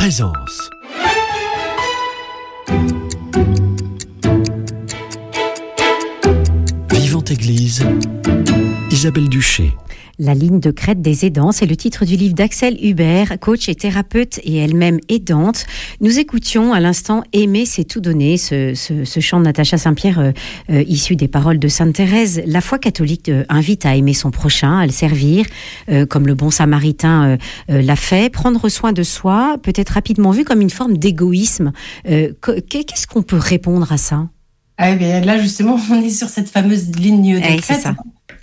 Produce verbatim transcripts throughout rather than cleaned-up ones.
Présence. Vivante Église, Isabelle Duché. La ligne de crête des aidants, c'est le titre du livre d'Axel Hubert, coach et thérapeute et elle-même aidante. Nous écoutions à l'instant « Aimer, c'est tout donner », ce, ce, ce chant de Natacha Saint-Pierre euh, euh, issu des paroles de Sainte Thérèse. La foi catholique euh, invite à aimer son prochain, à le servir, euh, comme le bon samaritain euh, euh, l'a fait. Prendre soin de soi peut être rapidement vu comme une forme d'égoïsme. Euh, qu'est-ce qu'on peut répondre à ça ? Ah, bien, là, justement, on est sur cette fameuse ligne de hey, crête. C'est ça.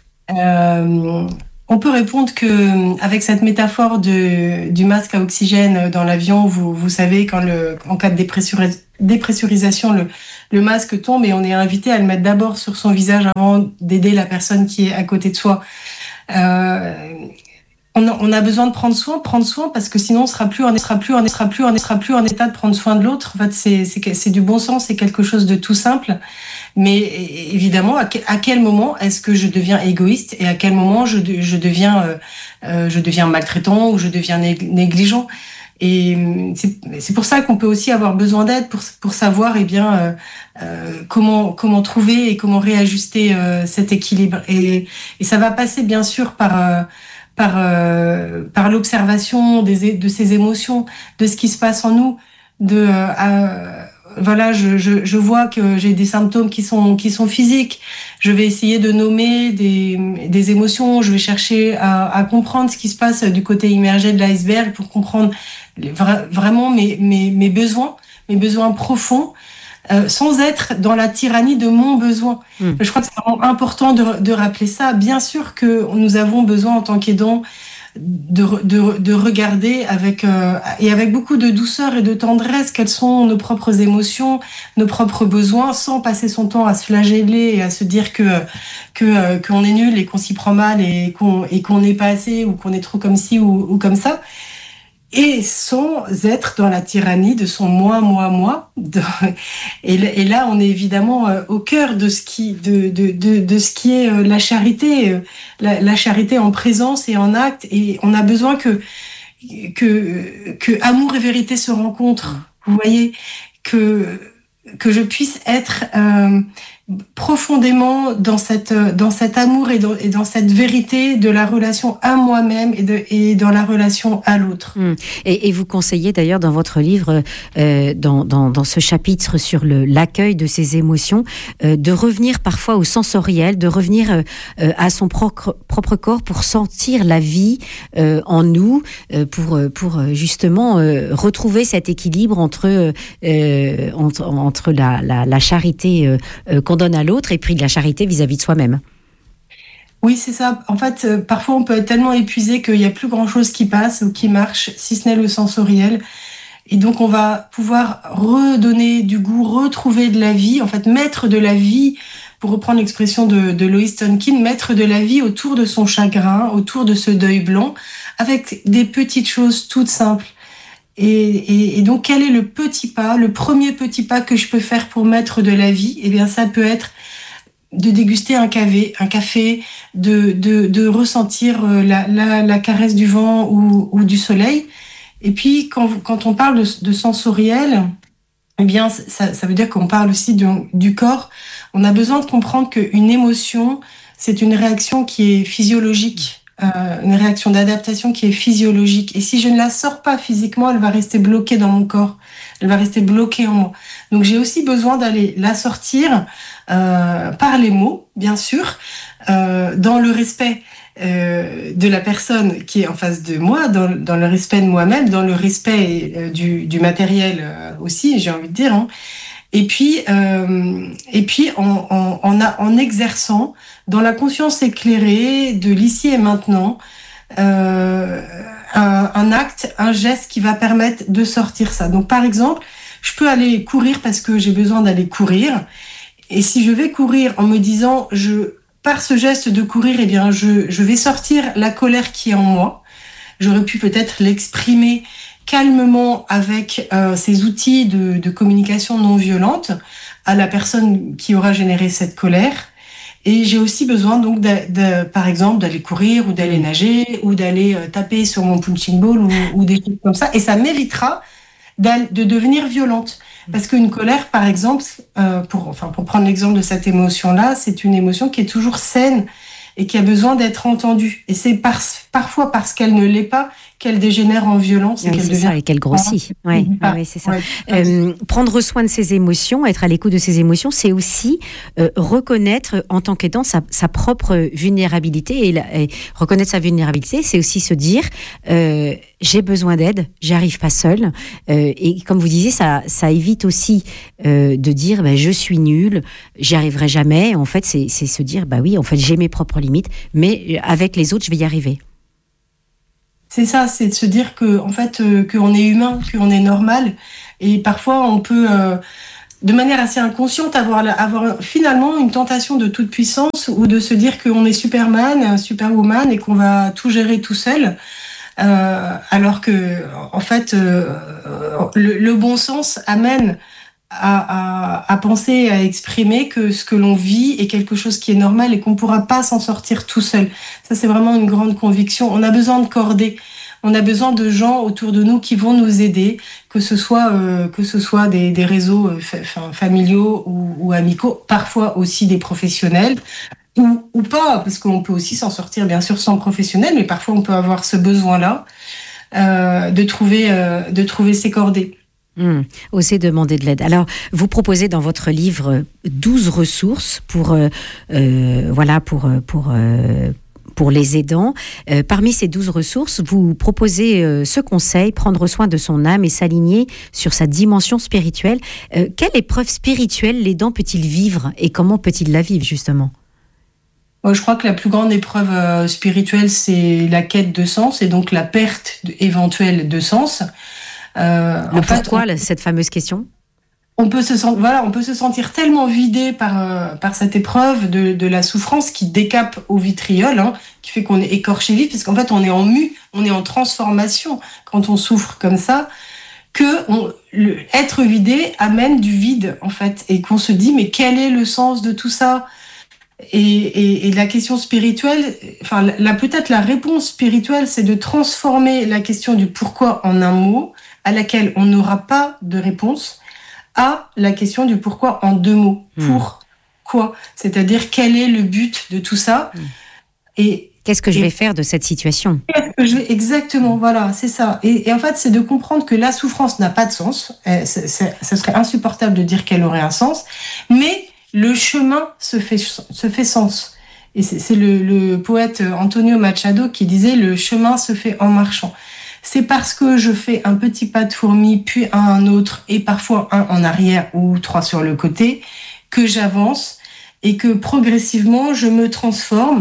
Euh, on peut répondre que, avec cette métaphore de, du masque à oxygène dans l'avion, vous, vous savez, quand le, en cas de dépressuris- dépressurisation, le, le masque tombe et on est invité à le mettre d'abord sur son visage avant d'aider la personne qui est à côté de soi. Euh, on, a, on a besoin de prendre soin, prendre soin, parce que sinon on sera plus, on sera plus, on sera plus, on sera plus en état de prendre soin de l'autre. En fait, c'est, c'est, c'est du bon sens, c'est quelque chose de tout simple. Mais évidemment, à quel moment est-ce que je deviens égoïste et à quel moment je, je deviens, euh, euh, je deviens maltraitant ou je deviens négligent. Et c'est, c'est pour ça qu'on peut aussi avoir besoin d'aide pour, pour savoir, eh bien, euh, euh, comment, comment trouver et comment réajuster euh, cet équilibre. Et, et ça va passer bien sûr par, euh, par, euh, par l'observation des, de ces émotions, de ce qui se passe en nous, de euh, voilà, je, je, je vois que j'ai des symptômes qui sont, qui sont physiques. Je vais essayer de nommer des, des émotions. Je vais chercher à, à comprendre ce qui se passe du côté immergé de l'iceberg pour comprendre les, vra- vraiment mes, mes, mes besoins, mes besoins profonds, euh, sans être dans la tyrannie de mon besoin. Mmh. Je crois que c'est vraiment important de, de rappeler ça. Bien sûr que nous avons besoin en tant qu'aidants De, de, de regarder avec, euh, et avec beaucoup de douceur et de tendresse quelles sont nos propres émotions, nos propres besoins, sans passer son temps à se flageller et à se dire que, que, euh, qu'on est nul et qu'on s'y prend mal et qu'on, et qu'on n'est pas assez ou qu'on est trop comme ci ou, ou comme ça. Et sans être dans la tyrannie de son moi, moi, moi. De... Et, et là, on est évidemment euh, au cœur de ce qui, de, de, de, de ce qui est euh, la charité, euh, la, la charité en présence et en acte. Et on a besoin que, que, que amour et vérité se rencontrent. Vous voyez, que, que je puisse être euh, profondément dans cette dans cet amour et dans, et dans cette vérité de la relation à moi-même et, de, et dans la relation à l'autre. Mmh. Et, et vous conseillez d'ailleurs dans votre livre, euh, dans, dans, dans ce chapitre sur le, l'accueil de ces émotions, euh, de revenir parfois au sensoriel, de revenir euh, à son propre, propre corps pour sentir la vie euh, en nous, euh, pour, pour justement euh, retrouver cet équilibre entre, euh, entre, entre la, la, la charité euh, qu'on donne à l'autre et puis de la charité vis-à-vis de soi-même. Oui, c'est ça. En fait, euh, parfois on peut être tellement épuisé qu'il n'y a plus grand-chose qui passe ou qui marche, si ce n'est le sensoriel. Et donc on va pouvoir redonner du goût, retrouver de la vie, en fait mettre de la vie, pour reprendre l'expression de, de Lois Tonkin, mettre de la vie autour de son chagrin, autour de ce deuil blanc, avec des petites choses toutes simples. Et, et, et donc, quel est le petit pas, le premier petit pas que je peux faire pour mettre de la vie ? Eh bien, ça peut être de déguster un café, un café, de, de, de ressentir la, la, la caresse du vent ou, ou du soleil. Et puis, quand, quand on parle de, de sensoriel, eh bien, ça, ça veut dire qu'on parle aussi de, du corps. On a besoin de comprendre qu'une émotion, c'est une réaction qui est physiologique. Euh, une réaction d'adaptation qui est physiologique. Et si je ne la sors pas physiquement, elle va rester bloquée dans mon corps. Elle va rester bloquée en moi. Donc j'ai aussi besoin d'aller la sortir euh, par les mots, bien sûr, euh, dans le respect euh, de la personne qui est en face de moi, dans, dans le respect de moi-même, dans le respect euh, du, du matériel euh, aussi, j'ai envie de dire. Hein. Et puis, euh, et puis en, en, en, a, en exerçant dans la conscience éclairée de l'ici et maintenant euh, un, un acte, un geste qui va permettre de sortir ça. Donc, par exemple, je peux aller courir parce que j'ai besoin d'aller courir. Et si je vais courir en me disant, je, par ce geste de courir, eh bien, je, je vais sortir la colère qui est en moi. J'aurais pu peut-être l'exprimer calmement avec euh, ces outils de, de communication non violente à la personne qui aura généré cette colère. Et j'ai aussi besoin, donc, de, de, par exemple, d'aller courir ou d'aller nager ou d'aller euh, taper sur mon punching ball ou, ou des trucs comme ça. Et ça m'évitera de devenir violente. Parce qu'une colère, par exemple, euh, pour, enfin, pour prendre l'exemple de cette émotion-là, c'est une émotion qui est toujours saine et qui a besoin d'être entendue. Et c'est par, parfois parce qu'elle ne l'est pas qu'elle dégénère en violence et oui, qu'elle c'est devient... ça, et qu'elle grossit. Oui, ah, oui, c'est ça. Ouais. Euh, prendre soin de ses émotions, être à l'écoute de ses émotions, c'est aussi euh, reconnaître en tant qu'aidant sa, sa propre vulnérabilité. Et, la, et reconnaître sa vulnérabilité, c'est aussi se dire euh, j'ai besoin d'aide, j'y arrive pas seule. Euh, et comme vous disiez, ça, ça évite aussi euh, de dire bah, je suis nulle, j'y arriverai jamais. En fait, c'est, c'est se dire bah oui, en fait, j'ai mes propres limites, mais avec les autres, je vais y arriver. C'est ça, c'est de se dire que en fait euh, qu'on est humain, qu'on est normal, et parfois on peut, euh, de manière assez inconsciente, avoir, avoir finalement une tentation de toute puissance ou de se dire qu'on est Superman, Superwoman et qu'on va tout gérer tout seul, euh, alors que en fait euh, le, le bon sens amène à, à, à penser, à exprimer que ce que l'on vit est quelque chose qui est normal et qu'on ne pourra pas s'en sortir tout seul. Ça, c'est vraiment une grande conviction. On a besoin de cordées. On a besoin de gens autour de nous qui vont nous aider, que ce soit, euh, que ce soit des, des réseaux euh, fa- familiaux ou, ou amicaux, parfois aussi des professionnels, ou, ou pas, parce qu'on peut aussi s'en sortir, bien sûr, sans professionnel, mais parfois on peut avoir ce besoin-là euh, de trouver, euh, de trouver ses cordées. Mmh, oser demander de l'aide. Alors, vous proposez dans votre livre douze ressources pour, euh, euh, voilà, pour, pour, euh, pour les aidants. Euh, parmi ces douze ressources, vous proposez euh, ce conseil, prendre soin de son âme et s'aligner sur sa dimension spirituelle. Euh, quelle épreuve spirituelle l'aidant peut-il vivre et comment peut-il la vivre, justement ? Je crois que la plus grande épreuve euh, spirituelle, c'est la quête de sens et donc la perte éventuelle de sens. Euh, le pourquoi, fait, on, cette fameuse question on peut, se, voilà, on peut se sentir tellement vidé par, euh, par cette épreuve de, de la souffrance qui décape au vitriol, hein, qui fait qu'on est écorché vif, parce qu'en fait, on est en mue, on est en transformation quand on souffre comme ça, que on, le, être vidé amène du vide, en fait, et qu'on se dit, mais quel est le sens de tout ça ? Et, et, et la question spirituelle, enfin, la, peut-être la réponse spirituelle, c'est de transformer la question du pourquoi en un mot, à laquelle on n'aura pas de réponse, à la question du pourquoi en deux mots. Mmh. Pourquoi ? C'est-à-dire, quel est le but de tout ça ? mmh. Et qu'est-ce que je et, vais faire de cette situation ? Qu'est-ce que je vais... Exactement, voilà, c'est ça. Et, et en fait, c'est de comprendre que la souffrance n'a pas de sens. C'est, c'est, ce serait insupportable de dire qu'elle aurait un sens, mais le chemin se fait, se fait sens. Et c'est, c'est le, le poète Antonio Machado qui disait « Le chemin se fait en marchant ». C'est parce que je fais un petit pas de fourmi, puis un autre, et parfois un en arrière ou trois sur le côté, que j'avance et que progressivement, je me transforme.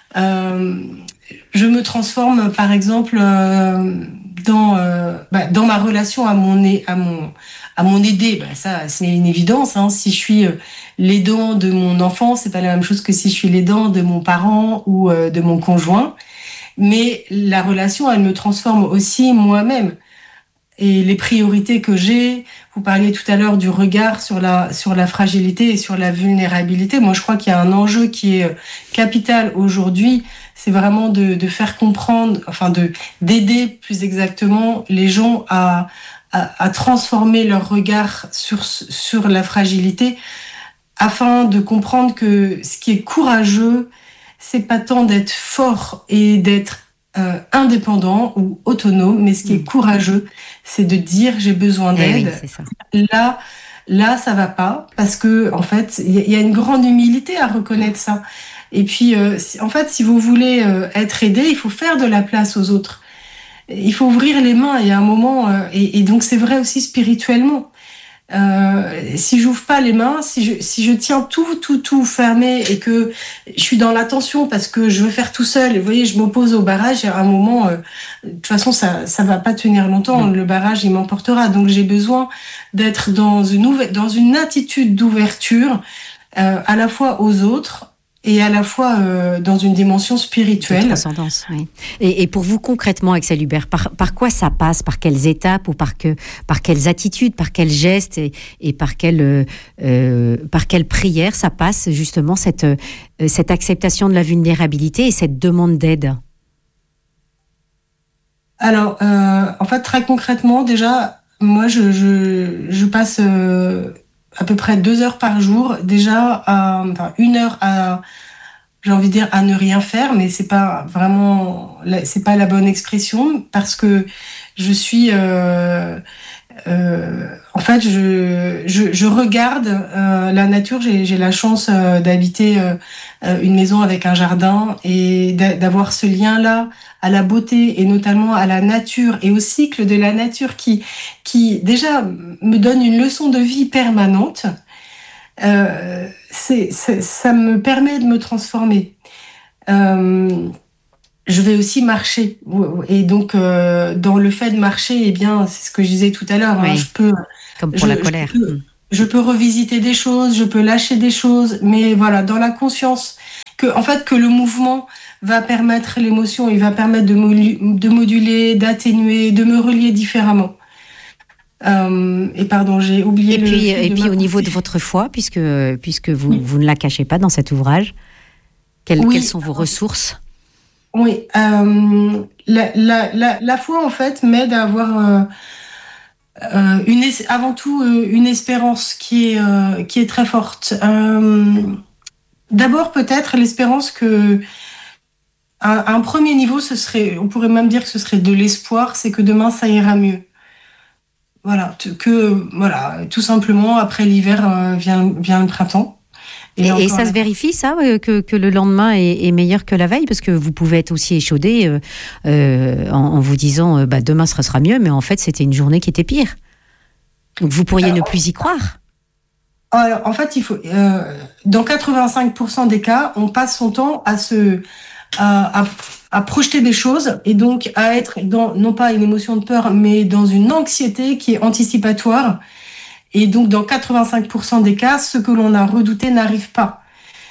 Euh, je me transforme, par exemple, euh, dans, euh, bah, dans ma relation à mon, à mon, à mon aidé. Bah, ça, c'est une évidence. Hein. Si je suis l'aidant de mon enfant, c'est pas la même chose que si je suis l'aidant de mon parent ou euh, de mon conjoint. Mais la relation, elle me transforme aussi moi-même. Et les priorités que j'ai, vous parliez tout à l'heure du regard sur la, sur la fragilité et sur la vulnérabilité. Moi, je crois qu'il y a un enjeu qui est capital aujourd'hui. C'est vraiment de, de faire comprendre, enfin de, d'aider plus exactement les gens à, à, à transformer leur regard sur, sur la fragilité afin de comprendre que ce qui est courageux, c'est pas tant d'être fort et d'être euh, indépendant ou autonome, mais ce qui mmh. est courageux, c'est de dire j'ai besoin d'aide. Eh oui, c'est ça. Là, là, ça va pas parce que en fait, il y, y a une grande humilité à reconnaître ça. Et puis, euh, si, en fait, si vous voulez euh, être aidé, il faut faire de la place aux autres. Il faut ouvrir les mains. Il y a un moment, euh, et, et donc c'est vrai aussi spirituellement. Euh, si j'ouvre pas les mains, si je, si je tiens tout, tout, tout fermé et que je suis dans l'attention parce que je veux faire tout seul, et vous voyez, je m'oppose au barrage, à un moment, euh, de toute façon, ça, ça va pas tenir longtemps, mmh. le barrage, il m'emportera. Donc, j'ai besoin d'être dans une, ouver- dans une attitude d'ouverture, euh, à la fois aux autres, et à la fois euh, dans une dimension spirituelle. De transcendance, oui. Et, et pour vous, concrètement, Axelle Hubert, par, par quoi ça passe ? Par quelles étapes ou par, que, par quelles attitudes, par quels gestes et, et par, quelle, euh, par quelle prière ça passe, justement, cette, euh, cette acceptation de la vulnérabilité et cette demande d'aide ? Alors, euh, en fait, très concrètement, déjà, moi, je, je, je passe euh, à peu près deux heures par jour, déjà, à, enfin, une heure à, j'ai envie de dire, à ne rien faire, mais c'est pas vraiment, c'est pas la bonne expression, parce que je suis, euh, euh, en fait, je, je, je regarde euh, la nature. J'ai, j'ai la chance euh, d'habiter euh, une maison avec un jardin et d'avoir ce lien-là à la beauté et notamment à la nature et au cycle de la nature qui, qui déjà me donne une leçon de vie permanente. Euh, c'est, c'est, ça me permet de me transformer. Euh, je vais aussi marcher et donc euh, dans le fait de marcher, eh bien, c'est ce que je disais tout à l'heure. Oui. Hein, je peux, comme pour je, la colère. Je peux, je peux revisiter des choses, je peux lâcher des choses, mais voilà, dans la conscience que, en fait, que le mouvement va permettre l'émotion, il va permettre de, modu- de moduler, d'atténuer, de me relier différemment. Euh, et pardon, j'ai oublié et le. Puis, et puis, au niveau de votre foi, puisque puisque vous, oui. vous ne la cachez pas dans cet ouvrage, quelles, oui. quelles sont vos ressources? Oui, euh, la, la, la, la foi en fait m'aide à avoir euh, euh, une, avant tout euh, une espérance qui est euh, qui est très forte. Euh, d'abord peut-être l'espérance que à un premier niveau, ce serait, on pourrait même dire que ce serait de l'espoir, c'est que demain ça ira mieux. Voilà, que voilà, tout simplement après l'hiver euh, vient vient le printemps. Et, et, et ça se vérifie, ça, que, que le lendemain est, est meilleur que la veille? Parce que vous pouvez être aussi échaudé euh, euh, en, en vous disant euh, bah, demain ce sera mieux, mais en fait c'était une journée qui était pire. Donc vous pourriez alors, ne plus y croire. Alors, en fait, il faut, euh, dans quatre-vingt-cinq pour cent des cas, on passe son temps à se à, à, à projeter des choses et donc à être dans, non pas une émotion de peur, mais dans une anxiété qui est anticipatoire. Et donc, dans quatre-vingt-cinq pour cent des cas, ce que l'on a redouté n'arrive pas.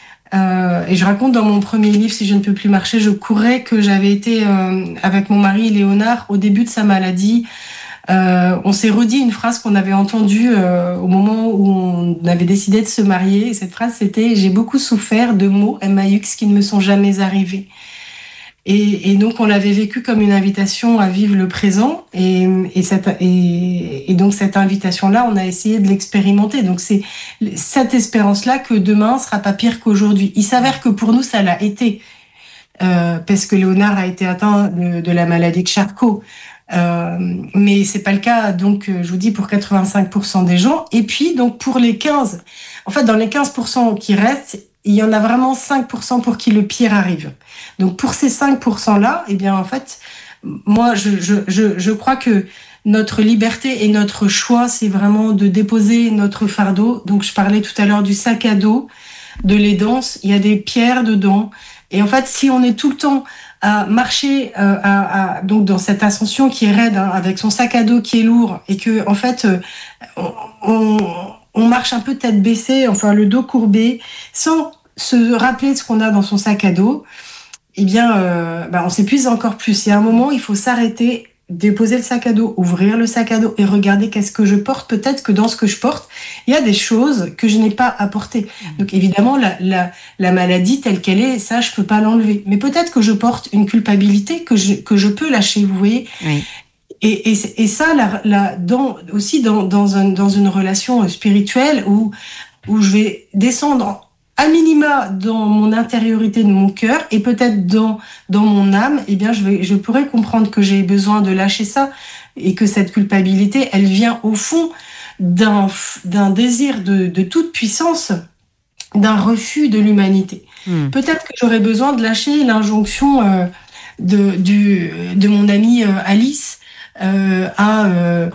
Euh, et je raconte dans mon premier livre, Si je ne peux plus marcher, je courais, que j'avais été euh, avec mon mari Léonard au début de sa maladie. Euh, on s'est redit une phrase qu'on avait entendue euh, au moment où on avait décidé de se marier. Et cette phrase, c'était « J'ai beaucoup souffert de mots M A X qui ne me sont jamais arrivés ». Et, et donc, on l'avait vécu comme une invitation à vivre le présent. Et, et, cette, et, et donc, cette invitation-là, on a essayé de l'expérimenter. Donc, c'est cette espérance-là que demain sera pas pire qu'aujourd'hui. Il s'avère que pour nous, ça l'a été. Euh, parce que Léonard a été atteint de, de la maladie de Charcot. Euh, mais c'est pas le cas, donc, je vous dis, pour quatre-vingt-cinq pour cent des gens. Et puis, donc, pour les quinze, en fait, dans les quinze pour cent qui restent, il y en a vraiment cinq pour cent pour qui le pire arrive. Donc, pour ces cinq pour cent-là, eh bien, en fait, moi, je, je, je, je crois que notre liberté et notre choix, c'est vraiment de déposer notre fardeau. Donc, je parlais tout à l'heure du sac à dos, de l'aidance. Il y a des pierres dedans. Et en fait, si on est tout le temps à marcher euh, à, à, donc dans cette ascension qui est raide, hein, avec son sac à dos qui est lourd, et que, en fait, euh, on, on, on marche un peu tête baissée, enfin, le dos courbé, sans se rappeler de ce qu'on a dans son sac à dos, eh bien, euh, bah, on s'épuise encore plus. Il y a un moment, il faut s'arrêter, déposer le sac à dos, ouvrir le sac à dos et regarder qu'est-ce que je porte. Peut-être que dans ce que je porte, il y a des choses que je n'ai pas à porter. Donc, évidemment, la, la, la maladie telle qu'elle est, ça, je peux pas l'enlever. Mais peut-être que je porte une culpabilité que je, que je peux lâcher, vous voyez. Oui. Et, et, et ça, la, la, dans, aussi dans, dans, un, dans une relation spirituelle où, où je vais descendre à minima dans mon intériorité de mon cœur et peut-être dans dans mon âme, eh bien je vais je pourrais comprendre que j'ai besoin de lâcher ça et que cette culpabilité, elle vient au fond d'un d'un désir de de toute puissance, d'un refus de l'humanité. Mmh. Peut-être que j'aurais besoin de lâcher l'injonction euh, de du de mon amie euh, Alice euh, à euh,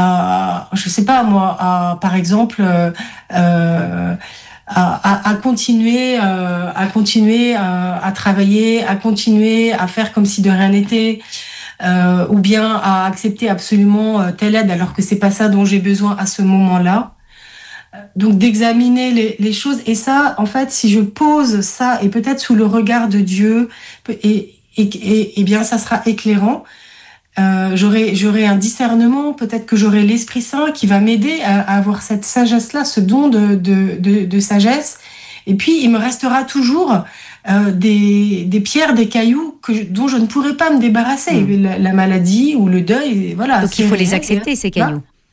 à je sais pas moi à par exemple euh, euh, À, à, à continuer, euh, à continuer euh, à travailler, à continuer à faire comme si de rien n'était, euh, ou bien à accepter absolument euh, telle aide alors que c'est pas ça dont j'ai besoin à ce moment-là. Donc d'examiner les, les choses, et ça, en fait, si je pose ça et peut-être sous le regard de Dieu, et, et, et, et bien ça sera éclairant. Euh, j'aurai, j'aurai un discernement, peut-être que j'aurai l'Esprit Saint qui va m'aider à, à avoir cette sagesse-là, ce don de, de, de, de sagesse. Et puis, il me restera toujours euh, des, des pierres, des cailloux que je, dont je ne pourrai pas me débarrasser. Mmh. La, la maladie ou le deuil, voilà. Donc, il faut les accepter, ces cailloux.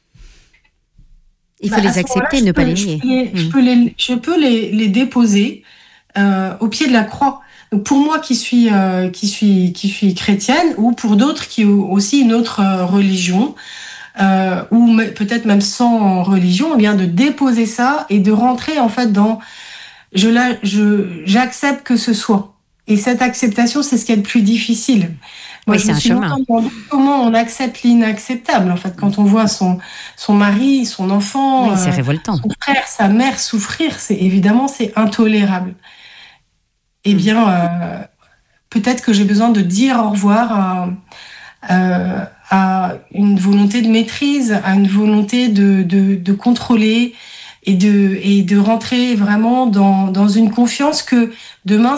Il faut Bah, à les ce moment-là, accepter, je ne pas peux- les je nier. peux les- Je Mm. peux les, je peux les, les déposer euh, au pied de la croix. Donc pour moi qui suis euh, qui suis qui suis chrétienne, ou pour d'autres qui ont aussi une autre euh, religion, euh, ou me- peut-être même sans religion, eh bien de déposer ça et de rentrer en fait dans je la je j'accepte que ce soit. Et cette acceptation, c'est ce qui est le plus difficile. Moi, Oui, je c'est me un suis chemin. longtemps demandé comment on accepte l'inacceptable. En fait, quand on voit son son mari, son enfant, Oui, c'est euh, révoltant. son frère, sa mère souffrir, c'est évidemment c'est intolérable. Eh Mm. bien, euh, peut-être que j'ai besoin de dire au revoir à, euh, à une volonté de maîtrise, à une volonté de, de, de contrôler et de, et de rentrer vraiment dans, dans une confiance que demain,